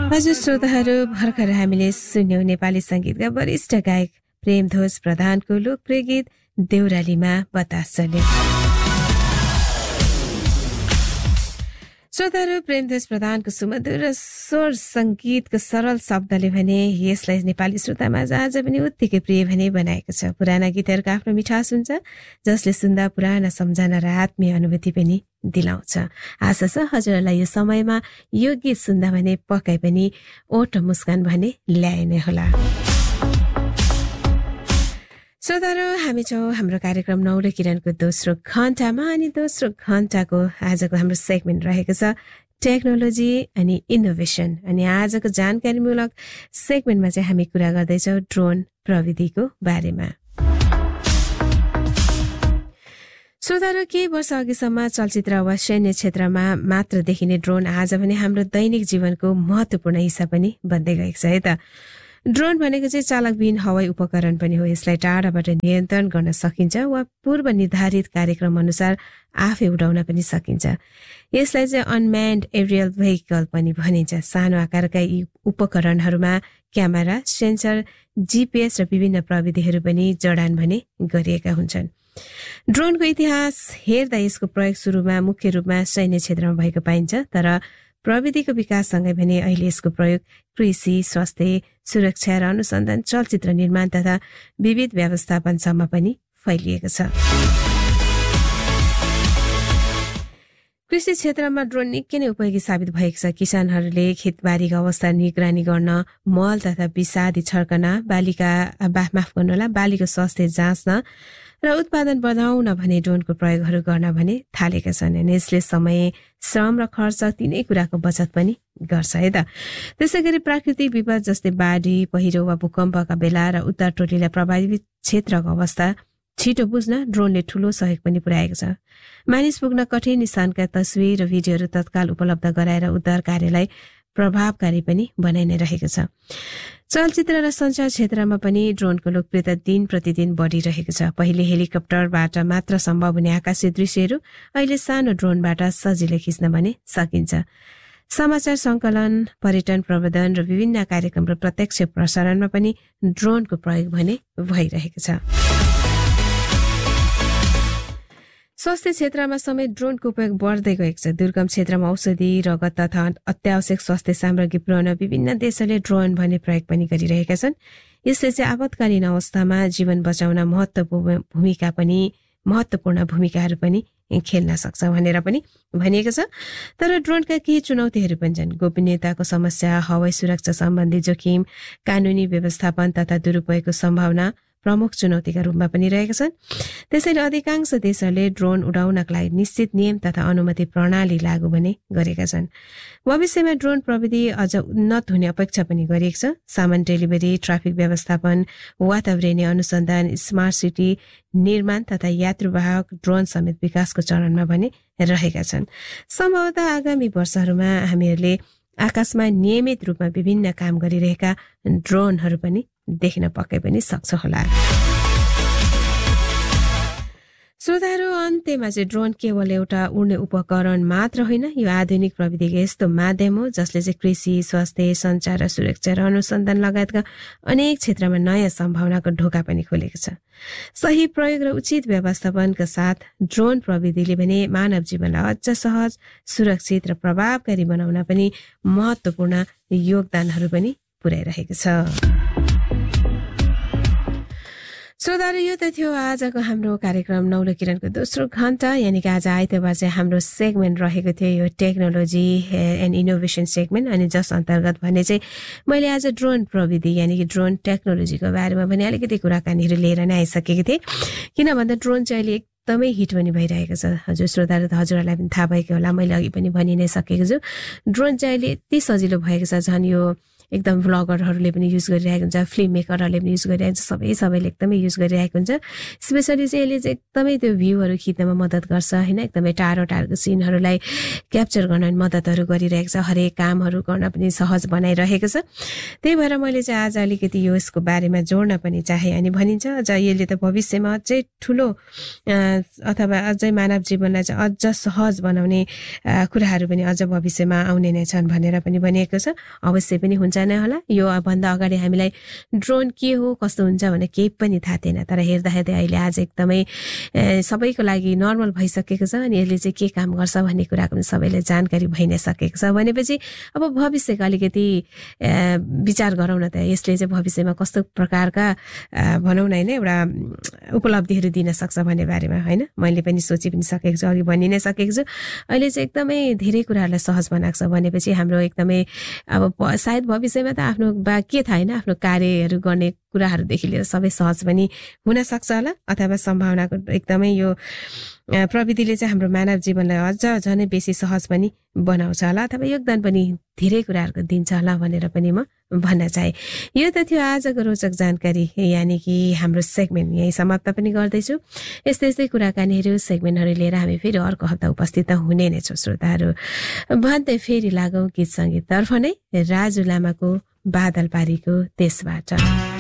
हजुर श्रोताहरू, भर्खर हामीले सुन्यौं नेपाली संगीतका वरिष्ठ गायक प्रेमध्वज प्रधानको लोकप्रिय गीत देउरालीमा बतास चल्यो। श्रोताहरू, प्रेमध्वज प्रधानको सुमधुर स्वर संगीतको सरल शब्दले भने यसलाई नेपाली श्रोतामा आज पनि उत्तिकै प्रिय भने बनाएको छ। पुराना गीतहरूको आफ्नो मिठास हुन्छ जसले सुन्दा पुराना सम्झना र आत्मीय अनुभूति पनि दिलाउँछ। आशा छ हजुरहरूलाई यो समयमा यो गीत सुन्दा भने पक्कै पनि ओठ मुस्कान भने ल्याए नै होला। श्रोताहरू, हामी छौँ हाम्रो कार्यक्रम नौलो किरणको दोस्रो घण्टामा अनि दोस्रो घण्टाको आजको हाम्रो सेगमेन्ट रहेको छ टेक्नोलोजी अनि इनोभेसन। अनि आजको जानकारीमूलक सेगमेन्टमा चाहिँ हामी कुरा गर्दैछौँ ड्रोन प्रविधिको बारेमा। श्रोताहरू, केही वर्ष अघिसम्म चलचित्र वा सैन्य क्षेत्रमा मात्र देखिने ड्रोन आज भने हाम्रो दैनिक जीवनको महत्वपूर्ण हिस्सा पनि बन्दै गएको छ है त। ड्रोन भनेको चाहिँ चालकविहीन हवाई उपकरण पनि हो। यसलाई टाढाबाट नियन्त्रण गर्न सकिन्छ वा पूर्व निर्धारित कार्यक्रम अनुसार आफै उडाउन पनि सकिन्छ। यसलाई चाहिँ अनम्यान्ड एरियल भेहिकल पनि भनिन्छ। सानो आकारका यी उपकरणहरूमा क्यामेरा, सेन्सर, जीपीएस र विभिन्न प्रविधिहरू पनि जडान भने गरिएका हुन्छन्। ड्रोनको इतिहास हेर्दा यसको प्रयोग सुरुमा मुख्य रूपमा सैन्य क्षेत्रमा भएको पाइन्छ, तर प्रविधिको विकाससँगै भने अहिले यसको प्रयोग कृषि, स्वास्थ्य, सुरक्षा र अनुसन्धान, चलचित्र निर्माण तथा विविध व्यवस्थापनसम्म पनि फैलिएको छ। कृषि क्षेत्रमा ड्रोन निकै नै उपयोगी साबित भएको छ। किसानहरूले खेतबारीको अवस्था निगरानी गर्न, मल तथा विषादी छर्कन, बालीको स्वास्थ्य जाँच्न र उत्पादन बढाउन भने ड्रोनको प्रयोगहरू गर्न भने थालेका छन्। अनि यसले समय, श्रम र खर्च तीनै कुराको बचत पनि गर्छ है त। त्यसै गरी प्राकृतिक विपद जस्तै बाढी, पहिरो वा भूकम्पका बेला र उत्तर टोलीलाई प्रभावित क्षेत्रको अवस्था छिटो बुझ्न ड्रोनले ठूलो सहयोग पनि पुर्याएको छ। मानिस पुग्न कठिन स्थानका तस्विर र भिडियोहरू तत्काल उपलब्ध गराएर उद्धार कार्यलाई प्रभावकारी पनि बनाइ नै रहेको छ। चलचित्र र सञ्चार क्षेत्रमा पनि ड्रोनको लोकप्रियता दिन प्रतिदिन बढिरहेको छ। पहिले हेलिकप्टरबाट मात्र सम्भव हुने आकाशीय दृश्यहरू अहिले सानो ड्रोनबाट सजिलै खिच्न भने सकिन्छ। समाचार सङ्कलन, पर्यटन प्रबन्धन र विभिन्न कार्यक्रम र प्रत्यक्ष प्रसारणमा पनि ड्रोनको प्रयोग भने भइरहेको छ। स्वास्थ्य क्षेत्रमा समेत ड्रोनको उपयोग बढ्दै गएको छ। दुर्गम क्षेत्रमा औषधि, रगत तथा अत्यावश्यक स्वास्थ्य सामग्री पुर्याउन विभिन्न देशहरूले ड्रोन भने प्रयोग पनि गरिरहेका छन्। यसले चाहिँ आपतकालीन अवस्थामा जीवन बचाउन महत्वपूर्ण भूमिकाहरू पनि खेल्न सक्छ भनेर पनि भनिएको छ। तर ड्रोनका केही चुनौतीहरू पनि छन्। गोपनीयताको समस्या, हवाई सुरक्षा सम्बन्धी जोखिम, कानुनी व्यवस्थापन तथा दुरुपयोगको सम्भावना प्रमुख चुनौतीका रूपमा पनि रहेका छन्। त्यसैले अधिकांश देशहरूले ड्रोन उडाउनका लागि निश्चित नियम तथा अनुमति प्रणाली लागू भने गरेका छन्। भविष्यमा ड्रोन प्रविधि अझ उन्नत हुने अपेक्षा पनि गरिएको छ। सामान डेलिभरी, ट्राफिक व्यवस्थापन, वातावरणीय अनुसन्धान, स्मार्ट सिटी निर्माण तथा यात्रुवाहक ड्रोन समेत विकासको चरणमा भने रहेका छन्। सम्भवतः आगामी वर्षहरूमा हामीहरूले आकाशमा नियमित रूपमा विभिन्न काम गरिरहेका ड्रोनहरू पनि देख्न पक्कै पनि सक्छ होला। श्रोताहरू, अन्त्यमा चाहिँ ड्रोन केवल एउटा उड्ने उपकरण मात्र होइन, यो आधुनिक प्रविधिको यस्तो माध्यम हो जसले चाहिँ कृषि, स्वास्थ्य, सञ्चार र सुरक्षा र अनुसन्धान लगायतका अनेक क्षेत्रमा नयाँ सम्भावनाको ढोका पनि खोलेको छ। सही प्रयोग र उचित व्यवस्थापनका साथ ड्रोन प्रविधिले भने मानव जीवनलाई अझ सहज, सुरक्षित र प्रभावकारी बनाउन पनि महत्वपूर्ण योगदानहरू पनि पुर्याइरहेको छ। श्रोताहरू, यो त थियो आजको हाम्रो कार्यक्रम नौलो किरणको दोस्रो घण्टा, यानि कि आज आइतबार चाहिँ हाम्रो सेगमेन्ट रहेको थियो यो टेक्नोलोजी एन्ड इनोभेसन सेगमेन्ट। अनि जस अन्तर्गत भने चाहिँ मैले आज ड्रोन प्रविधि यानि कि ड्रोन टेक्नोलोजीको बारेमा पनि अलिकति कुराकानीहरू लिएर नै आइसकेको थिएँ। किन भन्दा ड्रोन चाहिँ अहिले एकदमै हिट पनि भइरहेको छ। हजुर श्रोताहरू, हजुरहरूलाई पनि थाहा भएको होला, मैले अघि पनि भनि नै सकेको छु। ड्रोन चाहिँ अहिले यति सजिलो भएको छ, झन् यो एकदम भ्लगरहरूले पनि युज गरिरहेको हुन्छ, फिल्म मेकरहरूले पनि युज गरिरहेको हुन्छ, सबैले एकदमै युज गरिरहेको हुन्छ। स्पेसली चाहिँ यसले चाहिँ एकदमै त्यो भ्यूहरू खिच्नमा मद्दत गर्छ होइन, एकदमै टाढोको सिनहरूलाई क्याप्चर गर्न मद्दतहरू गरिरहेको छ, हरेक कामहरू गर्न पनि सहज बनाइरहेको छ। त्यही भएर मैले चाहिँ आज अलिकति यसको बारेमा जोड्न पनि चाहे। अनि भनिन्छ अझ यसले त भविष्यमा अझै ठुलो अथवा अझै मानव जीवनलाई चाहिँ अझ सहज बनाउने कुराहरू पनि अझ भविष्यमा आउने नै छन् भनेर पनि भनिएको छ। अवश्य पनि हुन्छ नै होला। यो भन्दा अगाडि हामीलाई ड्रोन के हो कस्तो हुन्छ भने केही पनि थाहा थिएन, तर हेर्दा अहिले आज एकदमै सबैको लागि नर्मल भइसकेको छ। अनि यसले चाहिँ के काम गर्छ भन्ने कुराको पनि सबैलाई जानकारी भइ नै सकेको छ भनेपछि अब भविष्यको अलिकति विचार गरौँ न त, यसले चाहिँ भविष्यमा कस्तो प्रकारका भनौँ न होइन एउटा उपलब्धिहरू दिन सक्छ भन्ने बारेमा होइन मैले पनि सोचि पनि सकेको छु, अघि भनि नै सकेको छु। अहिले चाहिँ एकदमै धेरै कुराहरूलाई सहज बनाएको छ भनेपछि हाम्रो एकदमै अब सायद भविष्यमा त आफ्नो के थाहा होइन, आफ्नो कार्यहरू गर्ने कुराहरूदेखि लिएर सबै सहज पनि हुन सक्छ होला, अथवा सम्भावनाको एकदमै यो प्रविधिले चाहिँ हाम्रो मानव जीवनलाई अझ झनै बेसी सहज पनि बनाउँछ होला, अथवा योगदान पनि धेरै कुराहरूको दिन्छ होला भनेर पनि म भन्न चाहे। यो त थियो आजको रोचक जानकारी, यानि कि हाम्रो सेगमेन्ट यही समाप्त पनि गर्दैछु। यस्तै कुराकानीहरू सेगमेन्टहरू लिएर हामी फेरि अर्को हप्ता उपस्थित हुने नै छौँ श्रोताहरू। भन्दै फेरि लागौँ गीत सङ्गीततर्फ नै, राजु लामाको बादल पारीको देशबाट।